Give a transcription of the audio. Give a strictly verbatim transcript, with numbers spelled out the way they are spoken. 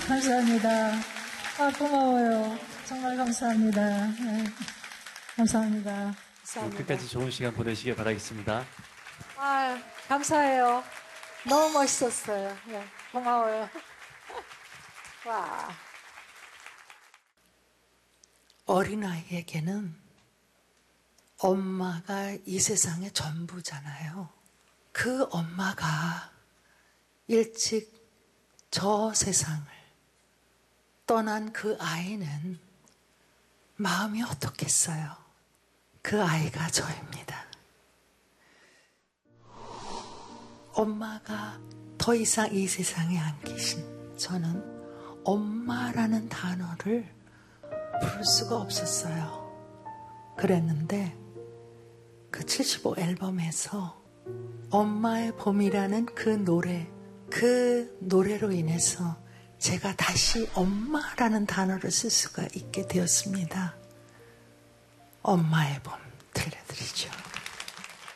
감사합니다. 아, 고마워요. 정말 감사합니다. 네. 감사합니다. 감사합니다. 끝까지 좋은 시간 보내시길 바라겠습니다. 아, 감사해요. 너무 멋있었어요. 네, 고마워요. 와. 어린아이에게는 엄마가 이 세상의 전부잖아요. 그 엄마가 일찍 저 세상을 떠난 그 아이는 마음이 어떻겠어요? 그 아이가 저입니다. 엄마가 더 이상 이 세상에 안 계신 저는 엄마라는 단어를 부를 수가 없었어요. 그랬는데 그 칠십오 앨범에서 엄마의 봄이라는 그 노래, 그 노래로 인해서 제가 다시 엄마라는 단어를 쓸 수가 있게 되었습니다. 엄마의 봄.